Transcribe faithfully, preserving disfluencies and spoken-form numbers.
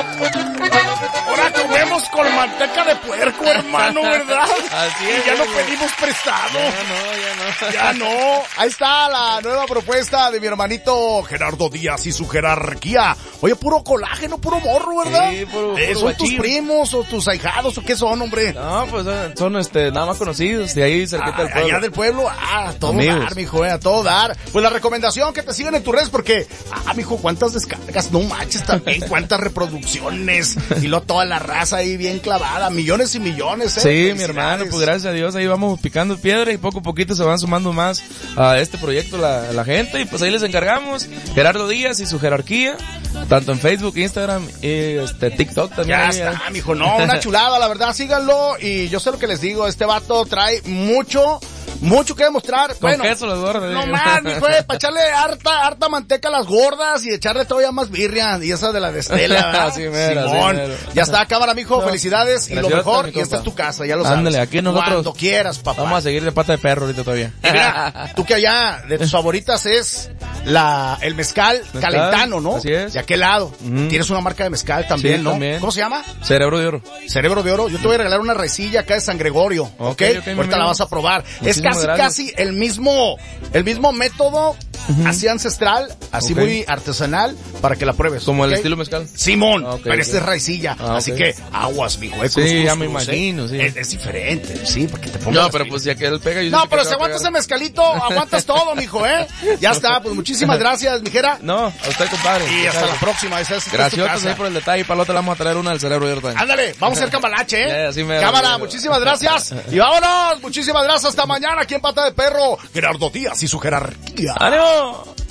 Ahora comemos con manteca de puerco, hermano, ¿verdad? Así es. Y ya no güey. pedimos prestado. Ya no, ya no. Ya no. Ahí está la nueva propuesta de mi hermanito Gerardo Díaz y su jerarquía. Oye, puro colágeno, puro morro, ¿verdad? Sí, puro- Eh, puro ¿Son tus guachín. primos o tus ahijados o qué son, hombre? No, pues son, son, este, nada más conocidos, de ahí cerquita del Ah, pueblo. allá del pueblo, ah, a todo Amigos. dar, mijo, eh, a todo dar. Pues la recomendación que te sigan en tus redes porque, ah, mijo, cuántas descargas, no manches también, cuántas reproducciones y luego toda la raza ahí bien clavada, millones y millones, eh. Sí, mi Felicidades. hermano, pues gracias a Dios ahí vamos picando piedra y poco a poquito se van sumando más a este proyecto la, la gente y pues ahí les encargamos Gerardo Díaz y su jerarquía, tanto en Facebook, Instagram y este TikTok también. Ya ahí, está, mijo, no, una chulada, la verdad, síganlo y yo sé lo que les digo, este vato trae mucho, mucho que demostrar. Con Bueno, queso las gordas. no digo. más, mijo, eh, para echarle harta, harta manteca a las gordas y echarle todavía más birria y esa de la de Estela, ¿verdad? Así mero, Simón. así mero. Ya está, cámara, mijo, No. felicidades y lo Gracias, mejor, mi y esta compa. es tu casa, ya lo sabes. Ándale, aquí nosotros Cuando quieras, papá. Vamos a seguir de pata de perro ahorita todavía. Y mira, tú que allá de tus favoritas es la el mezcal, Mezcal, calentano, ¿no? así es. De aquel lado. Ujú. Tienes una marca de mezcal también, Sí, ¿no? también. ¿Cómo se llama? Cerebro de oro. Cerebro de oro. Yo te voy a regalar una raicilla acá de San Gregorio, ¿ok? Ok, ok, mi Ahorita la amigo. vas a probar. Muchísimas es casi, gracias. casi el mismo, el mismo método, así ancestral, así Ok. muy artesanal, para que la pruebes. Como el ¿ok? estilo mezcal. Simón, Ah, ok, pero ok. esta es raicilla, Ah, así ok. que aguas, mijo. Eh, Sí, cruz, cruz, ya me cruz, imagino, eh. sí. Es, es diferente, sí, porque te pongas No, las pero pilas. pues ya que él pega, yo No, sé que pero te si va a aguantas pegar. el mezcalito, aguantas todo, mijo, ¿eh? Ya está, pues muchísimas gracias, mijera. No, a usted, compadre. Y hasta la próxima. Esa es, esta es tu Gracias casa. ahí por el detalle. Para la otra le vamos a traer una del cerebro de oro también. Ándale, vamos a hacer cambalache, ¿eh? Ya, así me- Cámara, muchísimas gracias. Y vámonos, muchísimas gracias. Hasta mañana aquí en Pata de Perro. Gerardo Díaz y su jerarquía. ¡Ánimo!